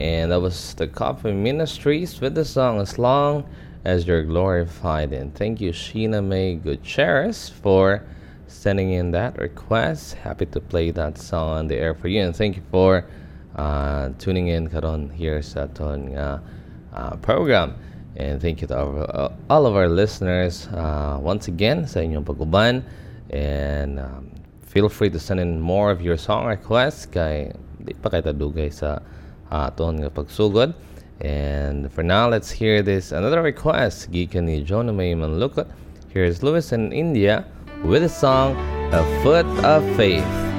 And that was the Coffee Ministries with the song As Long as You're Glorified. And thank you, Sheena May Gutierrez, for sending in that request. Happy to play that song on the air for you. And thank you for tuning in karon here sa aton program. And thank you to all of our listeners once again sa inyong pag-uban. And feel free to send in more of your song requests kay di pa kay tadugay sa aton nga pagsugod. And for now, let's hear this another request gikan ni Jonah May Manlukot. Here's Lewis in India with the song A Foot of Faith.